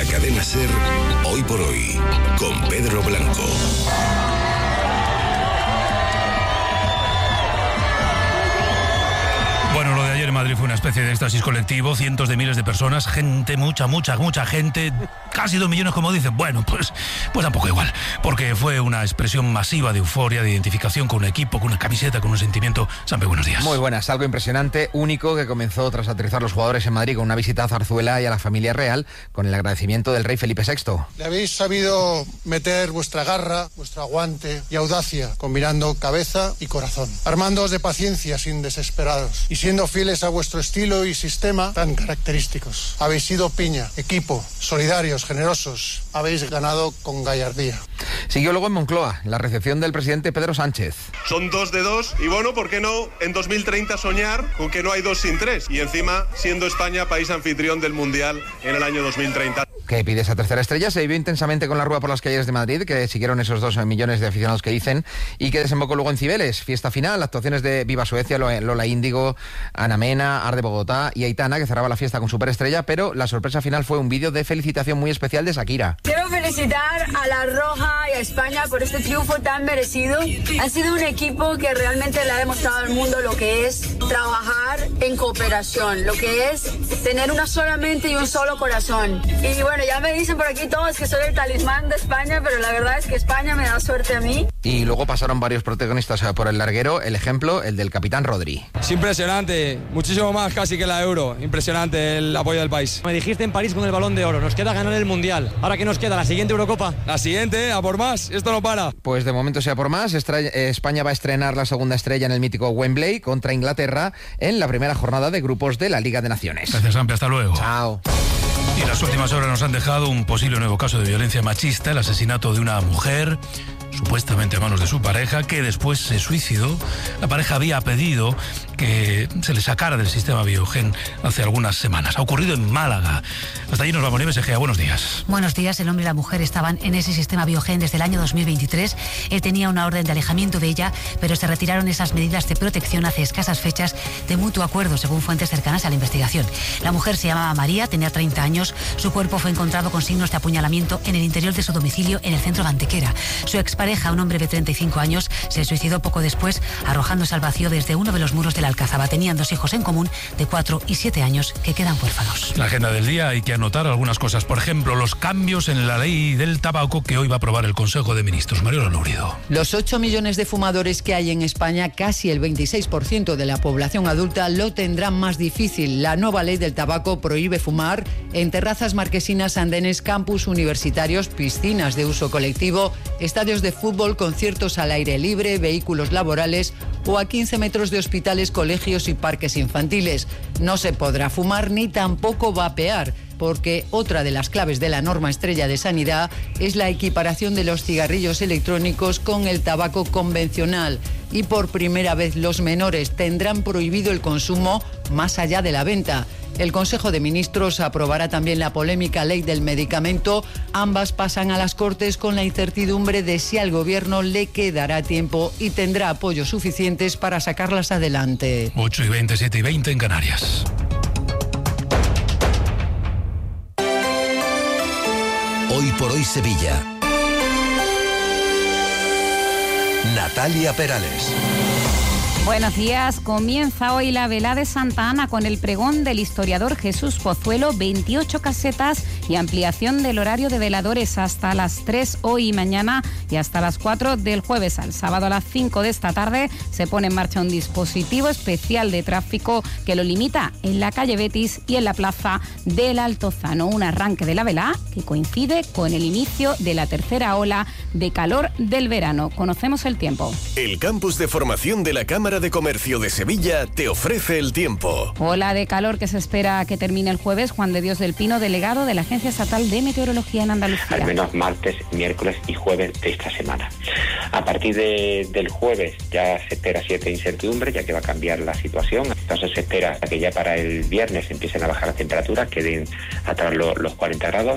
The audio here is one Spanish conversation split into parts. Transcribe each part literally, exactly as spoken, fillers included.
Cadena SER, Hoy por Hoy, con Pedro Blanco. Bueno, lo de ayer en Madrid fue una especie de éxtasis colectivo, cientos de miles de personas, gente, mucha, mucha, mucha gente, casi dos millones como dicen. Bueno, pues, pues tampoco igual, porque fue una expresión masiva de euforia, de identificación con un equipo, con una camiseta, con un sentimiento. Sampe, buenos días. Muy buenas, algo impresionante, único, que comenzó tras aterrizar los jugadores en Madrid con una visita a Zarzuela y a la familia real, con el agradecimiento del rey Felipe sexto. Le habéis sabido meter vuestra garra, vuestro aguante y audacia, combinando cabeza y corazón, armándoos de paciencia sin desesperados y siendo fieles a vuestro estilo y sistema tan característicos. Habéis sido piña, equipo, solidarios, generosos. Habéis ganado con gallardía. Siguió luego en Moncloa, la recepción del presidente Pedro Sánchez. Son dos de dos y bueno, ¿por qué no en dos mil treinta soñar con que no hay dos sin tres? Y encima siendo España país anfitrión del Mundial en el año dos mil treinta. Que pide esa tercera estrella, se vivió intensamente con la rúa por las calles de Madrid, que siguieron esos dos millones de aficionados que dicen, y que desembocó luego en Cibeles. Fiesta final, actuaciones de Viva Suecia, Lola Índigo, Ana Mena, Arde Bogotá y Aitana, que cerraba la fiesta con superestrella, pero la sorpresa final fue un vídeo de felicitación muy especial de Shakira. Quiero felicitar a La Roja y a España por este triunfo tan merecido. Han sido un equipo que realmente le ha demostrado al mundo lo que es trabajar en cooperación, lo que es tener una sola mente y un solo corazón. Y bueno, ya me dicen por aquí todos que soy el talismán de España, pero la verdad es que España me da suerte a mí. Y luego pasaron varios protagonistas por el larguero, el ejemplo, el del capitán Rodri. Es impresionante, muchísimo más casi que la Euro, impresionante el apoyo del país. Me dijiste en París con el Balón de Oro, nos queda ganar el Mundial. ¿Ahora qué nos queda? ¿La siguiente Eurocopa? La siguiente, a por más, esto no para. Pues de momento sea por más, España va a estrenar la segunda estrella en el mítico Wembley contra Inglaterra en la primera jornada de grupos de la Liga de Naciones. Gracias, Sampe, hasta luego. Chao. Y las últimas horas nos han dejado un posible nuevo caso de violencia machista, el asesinato de una mujer, supuestamente a manos de su pareja, que después se suicidó. La pareja había pedido que se le sacara del sistema Biogen hace algunas semanas. Ha ocurrido en Málaga. Hasta allí nos vamos, Nieves Egea. Buenos días. Buenos días. El hombre y la mujer estaban en ese sistema Biogen desde el año dos mil veintitrés. Él tenía una orden de alejamiento de ella, pero se retiraron esas medidas de protección hace escasas fechas de mutuo acuerdo, según fuentes cercanas a la investigación. La mujer se llamaba María, tenía treinta años. Su cuerpo fue encontrado con signos de apuñalamiento en el interior de su domicilio en el centro de Antequera. Su expareja, un hombre de treinta y cinco años, se suicidó poco después, arrojándose al vacío desde uno de los muros de la Alcazaba. Tenían dos hijos en común de cuatro y siete años que quedan huérfanos. La agenda del día, hay que anotar algunas cosas. Por ejemplo, los cambios en la ley del tabaco que hoy va a aprobar el Consejo de Ministros. Mario Lourido. Los ocho millones de fumadores que hay en España, casi el veintiséis por ciento de la población adulta, lo tendrán más difícil. La nueva ley del tabaco prohíbe fumar en terrazas marquesinas, andenes, campus universitarios, piscinas de uso colectivo, estadios de fútbol, conciertos al aire libre, vehículos laborales o a quince metros de hospitales, colegios y parques infantiles. No se podrá fumar ni tampoco vapear, porque otra de las claves de la norma estrella de sanidad es la equiparación de los cigarrillos electrónicos con el tabaco convencional. Y por primera vez los menores tendrán prohibido el consumo más allá de la venta. El Consejo de Ministros aprobará también la polémica ley del medicamento. Ambas pasan a las Cortes con la incertidumbre de si al Gobierno le quedará tiempo y tendrá apoyos suficientes para sacarlas adelante. ocho y veinte, siete y veinte en Canarias. Hoy por Hoy Sevilla. Natalia Perales. Buenos días. Comienza hoy la velada de Santa Ana con el pregón del historiador Jesús Pozuelo, veintiocho casetas y ampliación del horario de veladores hasta las tres hoy y mañana y hasta las cuatro del jueves al sábado a las cinco de esta tarde. Se pone en marcha un dispositivo especial de tráfico que lo limita en la calle Betis y en la plaza del Altozano. Un arranque de la velada que coincide con el inicio de la tercera ola de calor del verano. Conocemos el tiempo. El campus de formación de la Cámara de Comercio de Sevilla te ofrece el tiempo. Ola de calor que se espera que termine el jueves. Juan de Dios del Pino, delegado de la Agencia Estatal de Meteorología en Andalucía. Al menos martes, miércoles y jueves de esta semana. A partir de, del jueves ya se espera cierta incertidumbre, ya que va a cambiar la situación. Entonces se espera que ya para el viernes empiecen a bajar las temperaturas, queden atrás los, los cuarenta grados.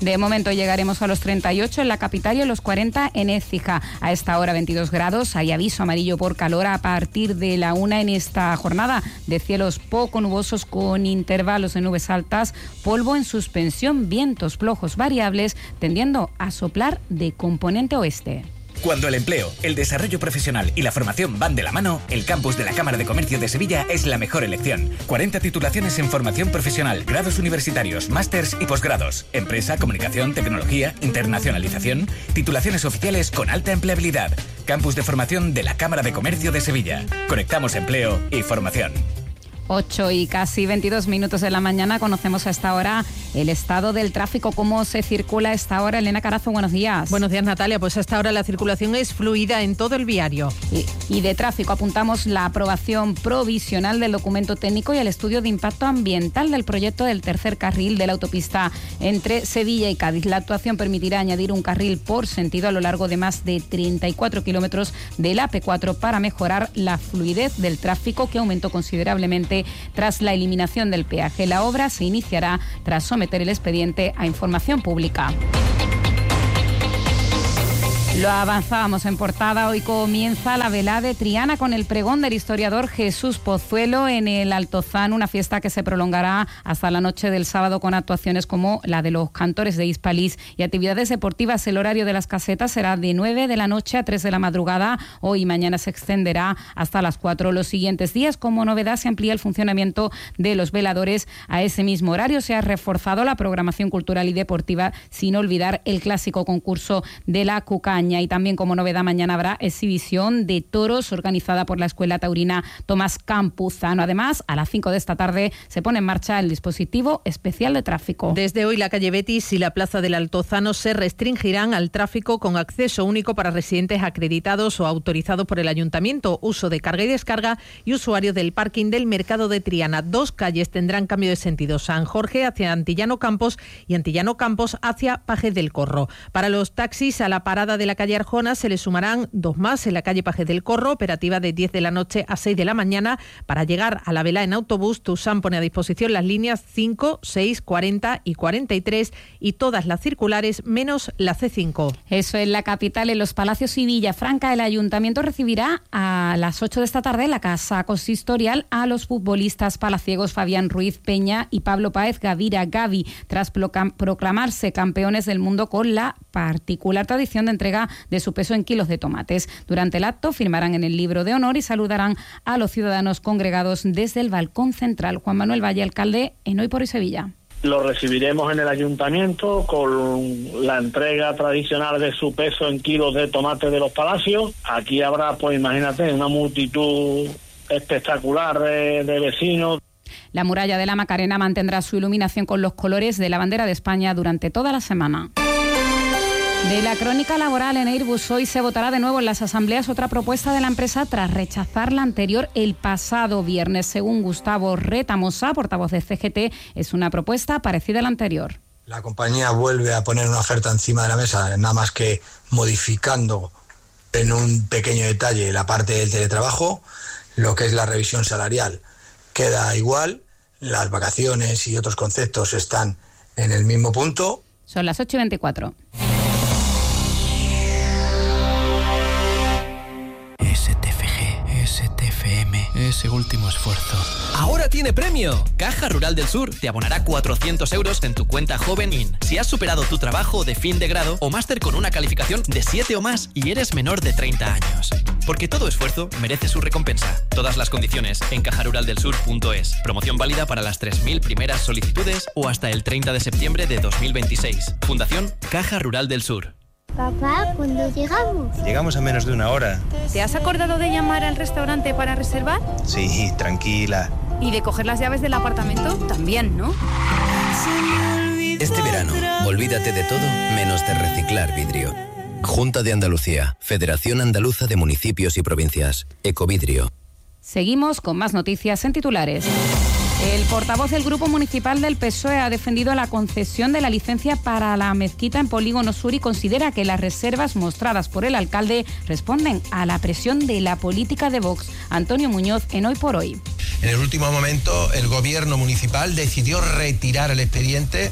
De momento llegaremos a los treinta y ocho en la capital y a los cuarenta en Écija. A esta hora veintidós grados, hay aviso amarillo por calor a partir de la una en esta jornada de cielos poco nubosos con intervalos de nubes altas, polvo en suspensión, vientos flojos variables tendiendo a soplar de componente oeste. Cuando el empleo, el desarrollo profesional y la formación van de la mano, el campus de la Cámara de Comercio de Sevilla es la mejor elección. cuarenta titulaciones en formación profesional, grados universitarios, másters y posgrados. Empresa, comunicación, tecnología, internacionalización. Titulaciones oficiales con alta empleabilidad. Campus de formación de la Cámara de Comercio de Sevilla. Conectamos empleo y formación. ocho y casi veintidós minutos de la mañana. Conocemos a esta hora el estado del tráfico. ¿Cómo se circula a esta hora? Elena Carazo, buenos días. Buenos días, Natalia. Pues a esta hora la circulación es fluida en todo el viario. Y, y de tráfico apuntamos la aprobación provisional del documento técnico y el estudio de impacto ambiental del proyecto del tercer carril de la autopista entre Sevilla y Cádiz. La actuación permitirá añadir un carril por sentido a lo largo de más de treinta y cuatro kilómetros del A P cuatro para mejorar la fluidez del tráfico, que aumentó considerablemente tras la eliminación del peaje. La obra se iniciará tras someter el expediente a información pública. Lo avanzábamos en portada. Hoy comienza la velada de Triana con el pregón del historiador Jesús Pozuelo en el Altozano, una fiesta que se prolongará hasta la noche del sábado con actuaciones como la de los cantores de Hispalís y actividades deportivas. El horario de las casetas será de nueve de la noche a tres de la madrugada. Hoy y mañana se extenderá hasta las cuatro. Los siguientes días, como novedad, se amplía el funcionamiento de los veladores a ese mismo horario. Se ha reforzado la programación cultural y deportiva, sin olvidar el clásico concurso de la Cucaña. Y también, como novedad, mañana habrá exhibición de toros organizada por la Escuela Taurina Tomás Campuzano. Además, a las cinco de esta tarde se pone en marcha el dispositivo especial de tráfico. Desde hoy la calle Betis y la plaza del Altozano se restringirán al tráfico con acceso único para residentes acreditados o autorizados por el Ayuntamiento, uso de carga y descarga y usuarios del parking del Mercado de Triana. Dos calles tendrán cambio de sentido: San Jorge hacia Antillano Campos y Antillano Campos hacia Pajes del Corro. Para los taxis, a la parada de la calle Arjona se le sumarán dos más en la calle Pajes del Corro, operativa de diez de la noche a seis de la mañana. Para llegar a la vela en autobús, Tusam pone a disposición las líneas cinco, seis, cuarenta y cuarenta y tres y todas las circulares menos la C cinco. Eso en la capital. En los Palacios y Villafranca, el Ayuntamiento recibirá a las ocho de esta tarde en la Casa Consistorial a los futbolistas palaciegos Fabián Ruiz Peña y Pablo Páez Gavira Gavi, tras proclamarse campeones del mundo con la particular tradición de entrega de su peso en kilos de tomates. Durante el acto firmarán en el libro de honor y saludarán a los ciudadanos congregados desde el balcón central. Juan Manuel Valle, alcalde en Hoy por Hoy Sevilla. Lo recibiremos en el ayuntamiento con la entrega tradicional de su peso en kilos de tomate de los Palacios. Aquí habrá, pues imagínate, una multitud espectacular de, de vecinos. La muralla de la Macarena mantendrá su iluminación con los colores de la bandera de España durante toda la semana. De la crónica laboral en Airbus, hoy se votará de nuevo en las asambleas otra propuesta de la empresa tras rechazar la anterior el pasado viernes. Según Gustavo Retamosa, portavoz de C G T, es una propuesta parecida a la anterior. La compañía vuelve a poner una oferta encima de la mesa, nada más que modificando en un pequeño detalle la parte del teletrabajo. Lo que es la revisión salarial queda igual, las vacaciones y otros conceptos están en el mismo punto. Son las ocho y veinticuatro. S T F G, S T F M, ese último esfuerzo. ¡Ahora tiene premio! Caja Rural del Sur te abonará cuatrocientos euros en tu cuenta Joven In si has superado tu trabajo de fin de grado o máster con una calificación de siete o más y eres menor de treinta años. Porque todo esfuerzo merece su recompensa. Todas las condiciones en caja rural del sur punto es. Promoción válida para las tres mil primeras solicitudes o hasta el treinta de septiembre de dos mil veintiséis. Fundación Caja Rural del Sur. Papá, ¿cuándo llegamos? Llegamos a menos de una hora. ¿Te has acordado de llamar al restaurante para reservar? Sí, tranquila. ¿Y de coger las llaves del apartamento? También, ¿no? Este verano, olvídate de todo menos de reciclar vidrio. Junta de Andalucía, Federación Andaluza de Municipios y Provincias, Ecovidrio. Seguimos con más noticias en titulares. El portavoz del Grupo Municipal del P S O E ha defendido la concesión de la licencia para la mezquita en Polígono Sur y considera que las reservas mostradas por el alcalde responden a la presión de la política de Vox. Antonio Muñoz en Hoy por Hoy. En el último momento, el gobierno municipal decidió retirar el expediente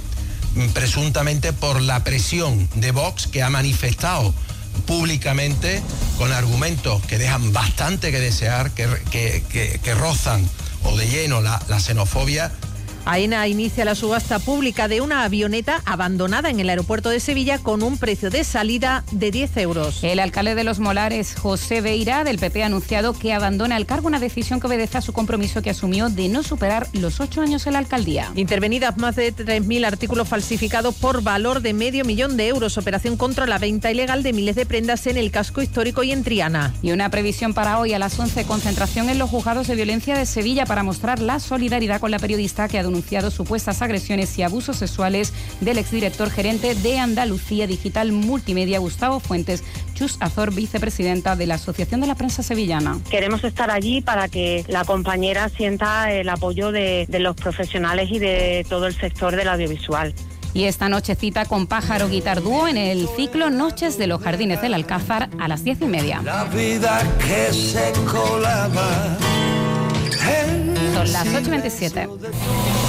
presuntamente por la presión de Vox, que ha manifestado públicamente con argumentos que dejan bastante que desear, que, que, que, que rozan o de lleno la, la xenofobia. AENA inicia la subasta pública de una avioneta abandonada en el aeropuerto de Sevilla con un precio de salida de diez euros. El alcalde de Los Molares, José Beira, del P P, ha anunciado que abandona el cargo, una decisión que obedece a su compromiso que asumió de no superar los ocho años en la alcaldía. Intervenidas más de tres mil artículos falsificados por valor de medio millón de euros. Operación contra la venta ilegal de miles de prendas en el casco histórico y en Triana. Y una previsión para hoy a las once, concentración en los juzgados de violencia de Sevilla para mostrar la solidaridad con la periodista que ha denunciado supuestas agresiones y abusos sexuales del exdirector gerente de Andalucía Digital Multimedia, Gustavo Fuentes. Chus Azor, vicepresidenta de la Asociación de la Prensa Sevillana. Queremos estar allí para que la compañera sienta el apoyo de, de los profesionales y de todo el sector del audiovisual. Y esta noche cita con Pájaro Guitar Dúo en el ciclo Noches de los Jardines del Alcázar a las diez y media. La vida que se colaba. Son las ocho y veintisiete.